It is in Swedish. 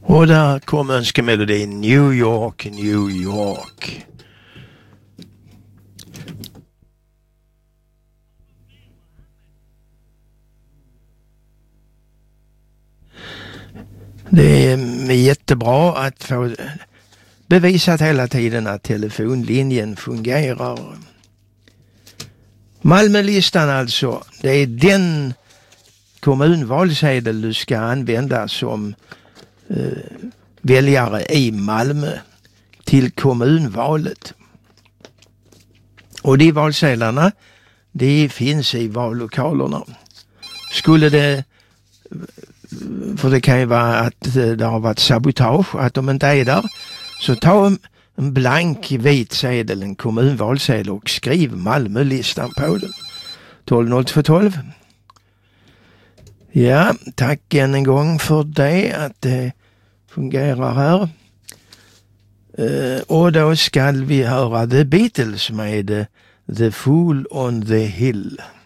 Och där kom önskemelodin New York, New York. Det är jättebra att få bevisat hela tiden att telefonlinjen fungerar. Malmölistan alltså, det är den kommunvalsedel du ska använda som väljare i Malmö till kommunvalet. Och de valsedlarna, det finns i vallokalerna. Skulle det, för det kan ju vara att det har varit sabotage, att de inte är där, så ta en blank vit sedel, en kommunvalsedel, och skriv Malmölistan på den. 120212. Ja, tack än en gång för det, att det fungerar här. Och då ska vi höra The Beatles med The Fool on the Hill.